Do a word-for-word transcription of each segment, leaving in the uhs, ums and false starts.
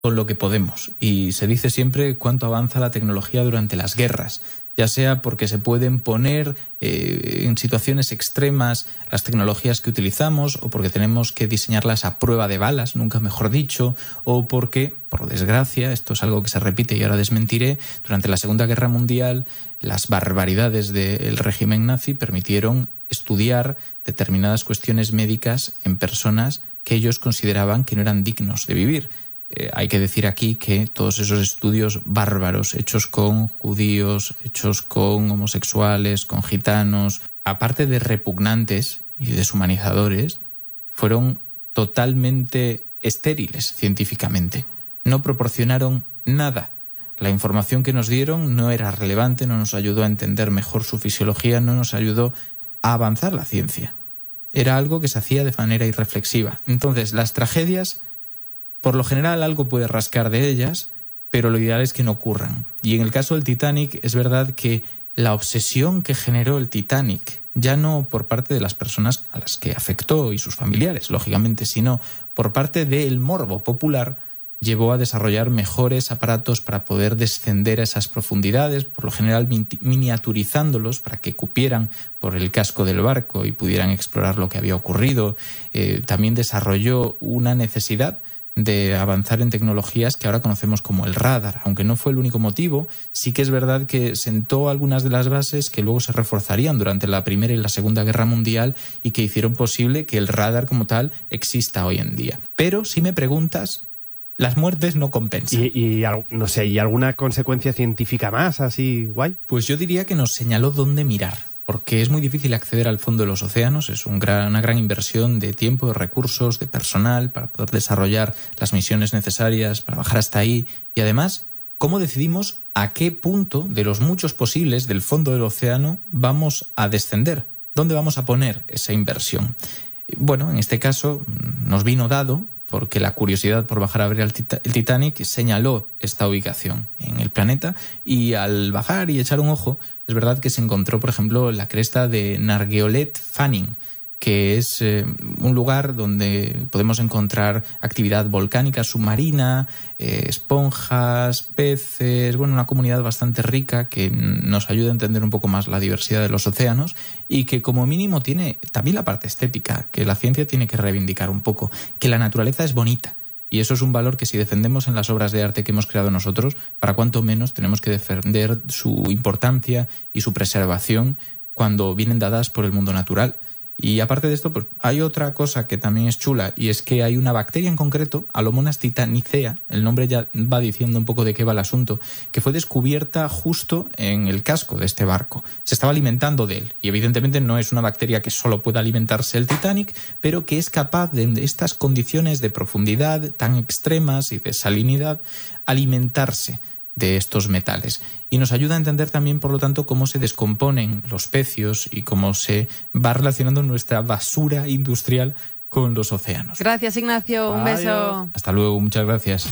con lo que podemos. Y se dice siempre cuánto avanza la tecnología durante las guerras, ya sea porque se pueden poner eh, en situaciones extremas las tecnologías que utilizamos, o porque tenemos que diseñarlas a prueba de balas, nunca mejor dicho, o porque, por desgracia, esto es algo que se repite y ahora desmentiré, durante la Segunda Guerra Mundial las barbaridades del régimen nazi permitieron estudiar determinadas cuestiones médicas en personas que ellos consideraban que no eran dignos de vivir. Eh, hay que decir aquí que todos esos estudios bárbaros hechos con judíos, hechos con homosexuales, con gitanos, aparte de repugnantes y deshumanizadores, fueron totalmente estériles científicamente. No proporcionaron nada. La información que nos dieron no era relevante, no nos ayudó a entender mejor su fisiología, no nos ayudó a avanzar la ciencia. Era algo que se hacía de manera irreflexiva. Entonces, las tragedias, por lo general, algo puede rascar de ellas, pero lo ideal es que no ocurran. Y en el caso del Titanic, es verdad que la obsesión que generó el Titanic, ya no por parte de las personas a las que afectó y sus familiares, lógicamente, sino por parte del morbo popular, llevó a desarrollar mejores aparatos para poder descender a esas profundidades, por lo general miniaturizándolos para que cupieran por el casco del barco y pudieran explorar lo que había ocurrido. Eh, también desarrolló una necesidad de avanzar en tecnologías que ahora conocemos como el radar. Aunque no fue el único motivo, sí que es verdad que sentó algunas de las bases que luego se reforzarían durante la Primera y la Segunda Guerra Mundial y que hicieron posible que el radar como tal exista hoy en día. Pero si me preguntas, las muertes no compensan. ¿Y, y, no sé, ¿y alguna consecuencia científica más así guay? Pues yo diría que nos señaló dónde mirar, porque es muy difícil acceder al fondo de los océanos, es un gran, una gran inversión de tiempo, de recursos, de personal para poder desarrollar las misiones necesarias para bajar hasta ahí. Y además, ¿cómo decidimos a qué punto de los muchos posibles del fondo del océano vamos a descender? ¿Dónde vamos a poner esa inversión? Bueno, en este caso nos vino dado porque la curiosidad por bajar a ver el Titanic señaló esta ubicación en el planeta, y al bajar y echar un ojo, es verdad que se encontró, por ejemplo, la cresta de Nargeolet Fanning, que es eh, un lugar donde podemos encontrar actividad volcánica submarina, eh, esponjas, peces, bueno, una comunidad bastante rica que nos ayuda a entender un poco más la diversidad de los océanos y que como mínimo tiene también la parte estética, que la ciencia tiene que reivindicar un poco, que la naturaleza es bonita. Y eso es un valor que si defendemos en las obras de arte que hemos creado nosotros, para cuanto menos tenemos que defender su importancia y su preservación cuando vienen dadas por el mundo natural. Y aparte de esto, pues hay otra cosa que también es chula, y es que hay una bacteria en concreto, Alomonas titanicea, el nombre ya va diciendo un poco de qué va el asunto, que fue descubierta justo en el casco de este barco. Se estaba alimentando de él, y evidentemente no es una bacteria que solo pueda alimentarse el Titanic, pero que es capaz de, de estas condiciones de profundidad tan extremas y de salinidad, alimentarse de estos metales. Y nos ayuda a entender también, por lo tanto, cómo se descomponen los pecios y cómo se va relacionando nuestra basura industrial con los océanos. Gracias, Ignacio. Un beso. Adiós. Hasta luego. Muchas gracias.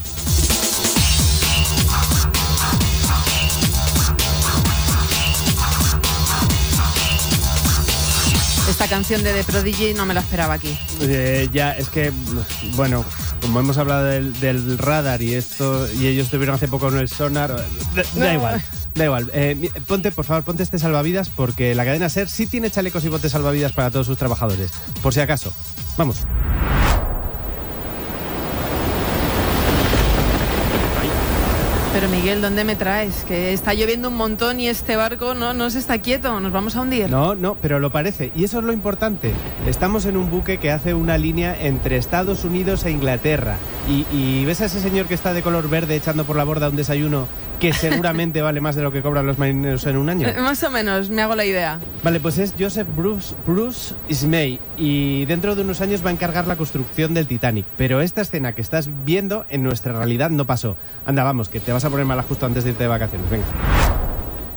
Esta canción de The Prodigy no me la esperaba aquí. Eh, ya, es que, bueno, como hemos hablado del, del radar y esto, y ellos tuvieron hace poco en el sonar, da, da igual, da igual. Eh, ponte, por favor, ponte este salvavidas, porque la cadena SER sí tiene chalecos y botes salvavidas para todos sus trabajadores, por si acaso. Vamos. Pero Miguel, ¿dónde me traes? Que está lloviendo un montón y este barco no, no se está quieto, nos vamos a hundir. No, no, pero lo parece. Y eso es lo importante. Estamos en un buque que hace una línea entre Estados Unidos e Inglaterra. Y, y ¿ves a ese señor que está de color verde echando por la borda un desayuno que seguramente vale más de lo que cobran los marineros en un año? Eh, más o menos, me hago la idea. Vale, pues es Joseph Bruce, Bruce Ismay, y dentro de unos años va a encargar la construcción del Titanic. Pero esta escena que estás viendo en nuestra realidad no pasó. Anda, vamos, que te vas a poner mala justo antes de irte de vacaciones. Venga.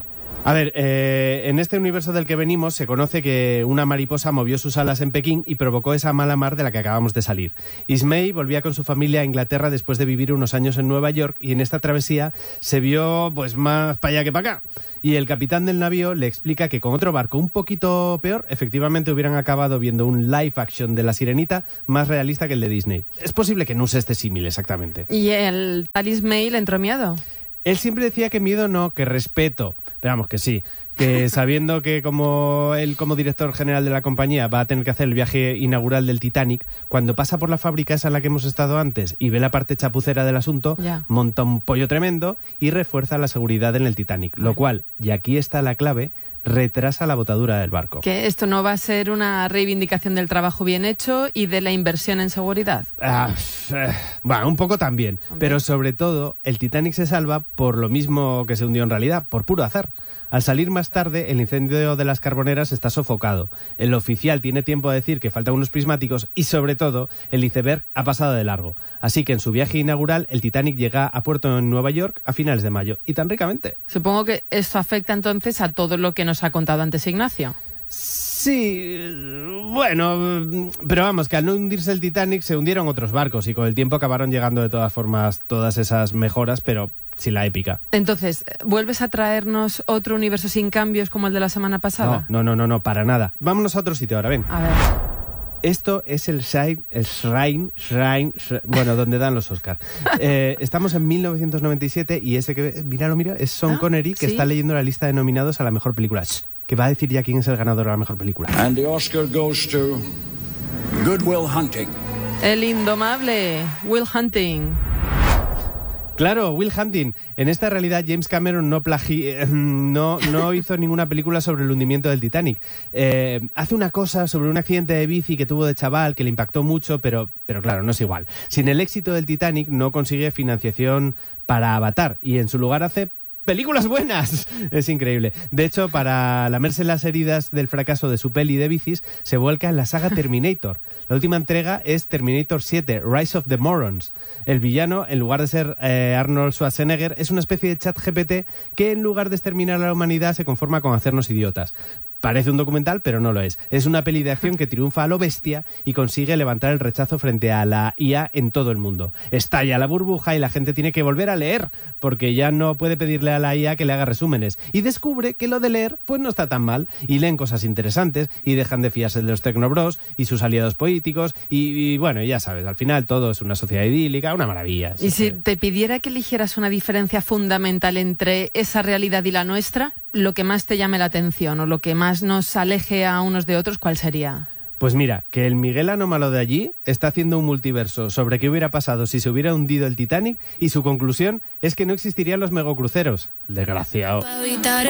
A ver, eh, en este universo del que venimos se conoce que una mariposa movió sus alas en Pekín y provocó esa mala mar de la que acabamos de salir. Ismay volvía con su familia a Inglaterra después de vivir unos años en Nueva York y en esta travesía se vio pues más para allá que para acá. Y el capitán del navío le explica que con otro barco un poquito peor, efectivamente hubieran acabado viendo un live action de La Sirenita más realista que el de Disney. Es posible que no use este símil exactamente. ¿Y el tal Ismay le entró miedo? Él siempre decía que miedo no, que respeto. Pero vamos, que sí. Que sabiendo que como él como director general de la compañía va a tener que hacer el viaje inaugural del Titanic, cuando pasa por la fábrica esa en la que hemos estado antes y ve la parte chapucera del asunto, ya. monta un pollo tremendo y refuerza la seguridad en el Titanic. Lo cual, y aquí está la clave, retrasa la botadura del barco. Que esto no va a ser una reivindicación del trabajo bien hecho y de la inversión en seguridad. Ah, eh, bueno, un poco también. Hombre. Pero sobre todo, el Titanic se salva por lo mismo que se hundió en realidad, por puro azar. Al salir más tarde, el incendio de las carboneras está sofocado. El oficial tiene tiempo a decir que faltan unos prismáticos y, sobre todo, el iceberg ha pasado de largo. Así que en su viaje inaugural, el Titanic llega a puerto en Nueva York a finales de mayo. Y tan ricamente. Supongo que esto afecta entonces a todo lo que nos ha contado antes Ignacio. Sí, bueno, pero vamos, que al no hundirse el Titanic se hundieron otros barcos y con el tiempo acabaron llegando de todas formas todas esas mejoras, pero sin la épica. Entonces, ¿vuelves a traernos otro universo sin cambios como el de la semana pasada? No, no, no, no, para nada. Vámonos a otro sitio ahora, ven. A ver. Esto es el Shrine, el Shrine, Shrine, Shrine bueno, donde dan los Oscars. Eh, estamos en mil novecientos noventa y siete y ese que, míralo, mira, es Sean ¿Ah? Connery que ¿Sí? está leyendo la lista de nominados a la mejor película. Shh, que va a decir ya quién es el ganador a la mejor película. And the Oscar goes to Good Will Hunting. El indomable Will Hunting. Claro, Will Hunting. En esta realidad James Cameron no, plagi no, no hizo ninguna película sobre el hundimiento del Titanic. Eh, hace una cosa sobre un accidente de bici que tuvo de chaval que le impactó mucho, pero, pero claro, no es igual. Sin el éxito del Titanic no consigue financiación para Avatar y en su lugar hace ¡películas buenas! Es increíble. De hecho, para lamerse las heridas del fracaso de su peli de bicis, se vuelca en la saga Terminator. La última entrega es Terminator siete, Rise of the Morons. El villano, en lugar de ser eh, Arnold Schwarzenegger, es una especie de chat G P T que en lugar de exterminar a la humanidad se conforma con hacernos idiotas. Parece un documental, pero no lo es. Es una peli de acción que triunfa a lo bestia y consigue levantar el rechazo frente a la I A en todo el mundo. Estalla la burbuja y la gente tiene que volver a leer, porque ya no puede pedirle a la I A que le haga resúmenes. Y descubre que lo de leer, pues no está tan mal. Y leen cosas interesantes y dejan de fiarse de los tecnobros y sus aliados políticos. Y, y bueno, ya sabes, al final todo es una sociedad idílica, una maravilla. ¿Y si te pidiera que eligieras una diferencia fundamental entre esa realidad y la nuestra, lo que más te llame la atención o lo que más nos aleje a unos de otros, ¿cuál sería? Pues mira, que el Miguel Anómalo de allí está haciendo un multiverso sobre qué hubiera pasado si se hubiera hundido el Titanic y su conclusión es que no existirían los megacruceros. El desgraciado.